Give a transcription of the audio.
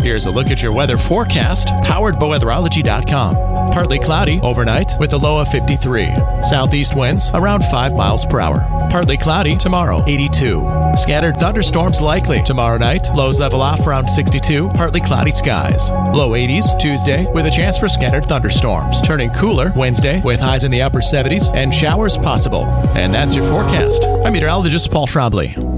Here's a look at your weather forecast, powered by weatherology.com. Partly cloudy overnight with a low of 53. Southeast winds around 5 miles per hour. Partly cloudy tomorrow, 82. Scattered thunderstorms likely tomorrow night. Lows level off around 62. Partly cloudy skies. Low 80s Tuesday with a chance for scattered thunderstorms. Turning cooler Wednesday with highs in the upper 70s and showers possible. And that's your forecast. I'm meteorologist Paul Trombley.